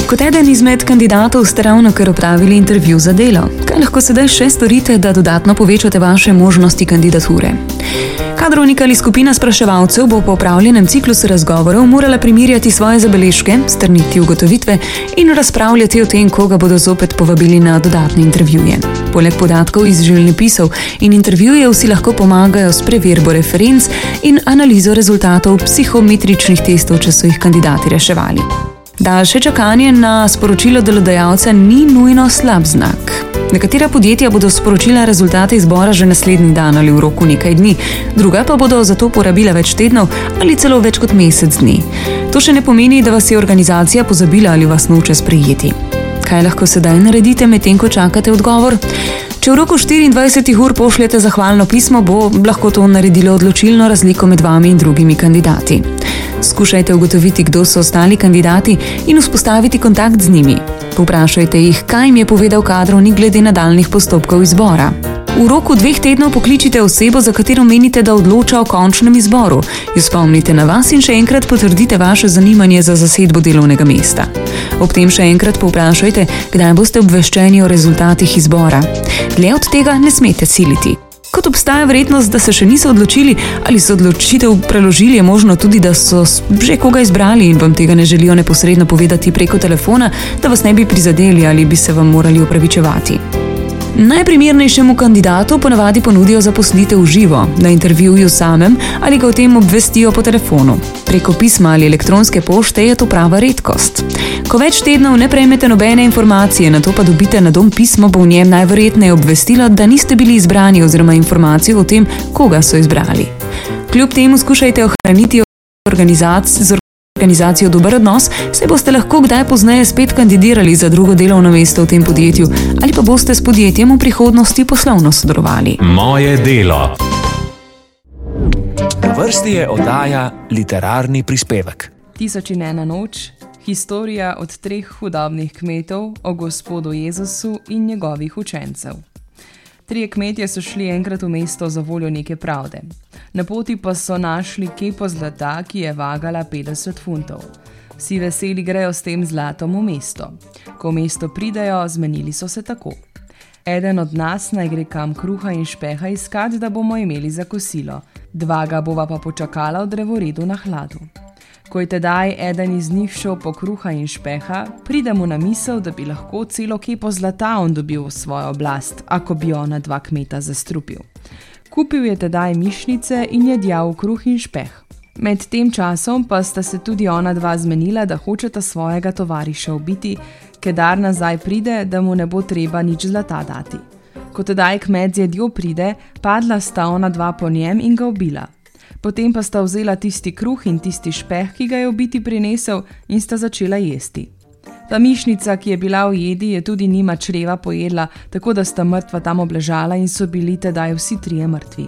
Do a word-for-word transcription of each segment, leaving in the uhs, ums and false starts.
Kot eden izmed kandidatov ste ravno kar opravili intervju za delo. Kaj lahko sedaj še storite, da dodatno povečate vaše možnosti kandidature? Kadrovnik ali skupina spraševalcev bo po opravljenem ciklusu razgovorov morala primerjati svoje zabeležke, strniti ugotovitve in razpravljati o tem, koga bodo zopet povabili na dodatne intervjuje. Poleg podatkov iz življenjepisov in intervjujev si lahko pomagajo s preverbo referenc in analizo rezultatov psihometričnih testov, če so jih kandidati reševali. Daljše čakanje na sporočilo delodajalca ni nujno slab znak. Nekatera podjetja bodo sporočila rezultate izbora že naslednji dan ali v roku nekaj dni, druga pa bodo za to porabila več tednov ali celo več kot mesec dni. To še ne pomeni, da vas je organizacija pozabila ali vas noče sprejeti. Kaj lahko sedaj naredite, medtem ko čakate odgovor? Če v roku štiriindvajsetih ur pošljete zahvalno pismo, bo lahko to naredilo odločilno razliko med vami in drugimi kandidati. Skušajte ugotoviti, kdo so ostali kandidati in vzpostaviti kontakt z njimi. Povprašajte jih, kaj jim je povedal kadrovnik glede nadaljnjih postopkov izbora. V roku dveh tednov pokličite osebo, za katero menite, da odloča o končnem izboru. Jo spomnite na vas in še enkrat potrdite vaše zanimanje za zasedbo delovnega mesta. Ob tem še enkrat povprašajte, kdaj boste obveščeni o rezultatih izbora. Dlje od tega ne smete siliti. Kot obstaja verjetnost, da se še niso odločili ali so odločitev preložili, je možno tudi, da so že koga izbrali in vam tega ne želijo neposredno povedati preko telefona, da vas ne bi prizadeli ali bi se vam morali opravičevati. Najprimernejšemu kandidatu ponavadi ponudijo zaposlitev v živo, na intervjuju samem ali ga o tem obvestijo po telefonu. Preko pisma ali elektronske pošte je to prava redkost. Ko več tednov ne prejmete nobene informacije, nato pa dobite na dom pismo, bo v njem najverjetneje obvestilo, da niste bili izbrani oziroma informacijo o tem, koga so izbrali. Kljub temu skušajte ohraniti organizacijo z organizacijo dober odnos, saj boste lahko kdaj pozneje spet kandidirali za drugo delovno mesto v tem podjetju ali pa boste s podjetjem v prihodnosti poslovno sodelovali. Moje delo. Na vrsti je oddaja Literarni prispevek. Tisoč in ena noč, historija od treh hudobnih kmetov o gospodu Jezusu in njegovih učencev. Trije kmetje so šli enkrat v mesto za voljo neke pravde. Na poti pa so našli kepo zlata, ki je vagala petdeset funtov. Vsi veseli grejo s tem zlatom v mesto. Ko v mesto pridejo, zmenili so se tako. Eden od nas naj gre kam kruha in špeha iskat, da bomo imeli za kosilo. Dva ga bova pa počakala v drevoredu na hladu. Ko je tedaj eden iz njih šel po kruha in špeha, pride mu na misel, da bi lahko celo kepo zlata on dobil v svojo oblast, ako bi ona dva kmeta zastrupil. Kupil je tedaj mišnice in jedjal kruh in špeh. Med tem časom pa sta se tudi ona dva zmenila, da hočeta svojega tovariša ubiti, kedar nazaj pride, da mu ne bo treba nič zlata dati. Ko tedaj kmet z jedjo pride, padla sta ona dva po njem in ga ubila. Potem pa sta vzela tisti kruh in tisti špeh, ki ga je ubiti prinesel, in sta začela jesti. Ta mišnica, ki je bila v jedi, je tudi njima čreva pojedla, tako da sta mrtva tam obležala in so bili tedaj vsi trije mrtvi.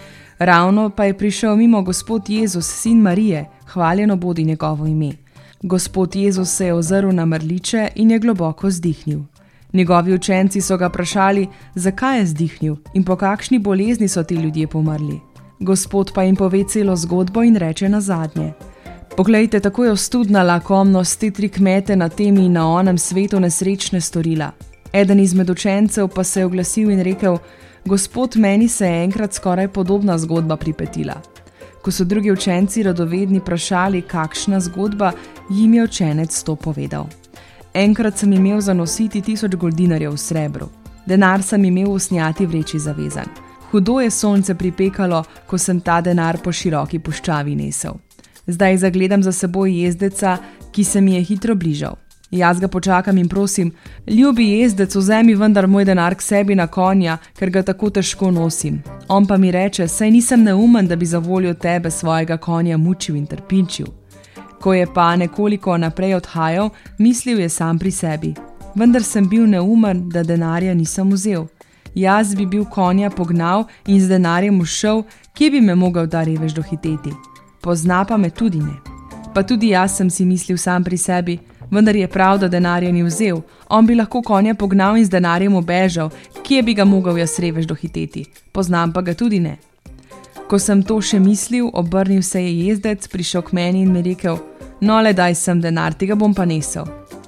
Ravno pa je prišel mimo gospod Jezus, sin Marije, hvaljeno bodi njegovo ime. Gospod Jezus se je ozrl na mrliče in je globoko zdihnil. Njegovi učenci so ga vprašali, zakaj je zdihnil in po kakšni bolezni so ti ljudje pomrli. Gospod pa jim pove celo zgodbo in reče nazadnje: Poglejte, tako je ostudna lakomnost te tri kmete na tem in na onem svetu nesrečne storila. Eden izmed učencev pa se je oglasil in rekel: Gospod, meni se je enkrat skoraj podobna zgodba pripetila. Ko so drugi učenci radovedni vprašali, kakšna zgodba, jim je učenec to povedal. Enkrat sem imel zanositi tisoč goldinarjev v srebru. Denar sem imel v snjati vreči zavezan. Hudo je sonce pripekalo, ko sem ta denar po široki puščavi nesel. Zdaj zagledam za seboj jezdeca, ki se mi je hitro bližal. Jaz ga počakam in prosim: Ljubi jezdec, vzemi vendar moj denar k sebi na konja, ker ga tako težko nosim. On pa mi reče: Saj nisem neumen, da bi za voljo tebe svojega konja mučil in trpinčil. Ko je pa nekoliko naprej odhajal, mislil je sam pri sebi: Vendar sem bil neumen, da denarja nisem vzel. Jaz bi bil konja pognal in z denarjem ušel, kje bi me mogel ta revež dohiteti? Pozna pa me tudi ne. Pa tudi jaz sem si mislil sam pri sebi: Vendar je prav, da denarja ni vzel. On bi lahko konja pognal in z denarjem obežal, kje bi ga mogel jaz revež dohiteti? Poznam pa ga tudi ne. Ko sem to še mislil, obrnil se je jezdec, prišel k meni in mi rekel: No, le daj sem denar, tega bom pa nesel.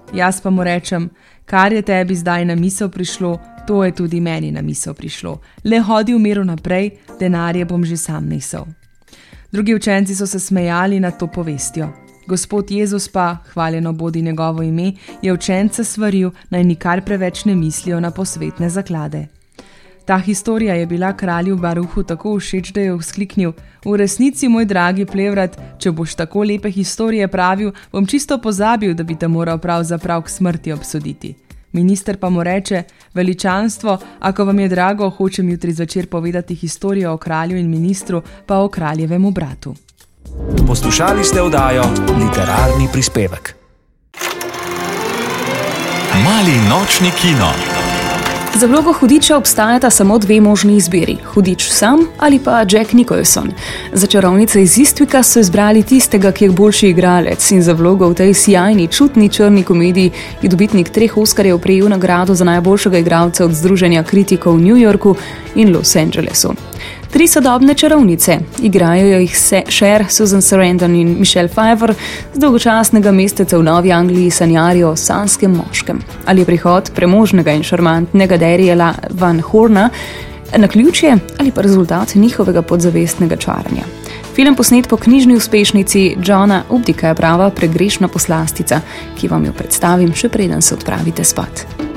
Jaz pa mu rečem, kar je tebi zdaj na misel prišlo, to je tudi meni na misel prišlo. Le hodi v miru naprej, denarje bom že sam nesel. Drugi učenci so se smejali nad to povestjo. Gospod Jezus pa, hvaljeno bodi njegovo ime, je učence svaril, naj nikar preveč ne mislijo na posvetne zaklade. Ta historija je bila kralju Baruhu tako všeč, da je vzkliknil: v resnici, moj dragi Plevrat, če boš tako lepe historije pravil, bom čisto pozabil, da bi te moral pravzaprav k smrti obsoditi. Minister pa mu reče: veličanstvo, ako vam je drago, hočem jutri zvečer povedati historijo o kralju in ministru, pa o kraljevemu bratu. Poslušali ste oddajo Literarni prispevek. Mali nočni kino. Za vlogo hudiča obstajata samo dve možni izbiri, hudič sam ali pa Jack Nicholson. Za čarovnice iz Eastwicka so izbrali tistega, ki je boljši igralec, in za vlogo v tej sijajni, čutni črni komediji je dobitnik treh Oskarjev prejel nagrado za najboljšega igralca od Združenja kritikov v New Yorku in Los Angelesu. Tri sodobne čarovnice, igrajo jih Cher, Susan Sarandon in Michelle Pfeiffer, z dolgočasnega mesteca v Novi Angliji sanjarijo o sanskem moškem. Ali je prihod premožnega in šarmantnega Dariela Van Horna naključje ali pa rezultat njihovega podzavestnega čaranja. Film, posnet po knjižni uspešnici Johna Updicka, je prava pregrešna poslastica, ki vam jo predstavim, še preden se odpravite spat.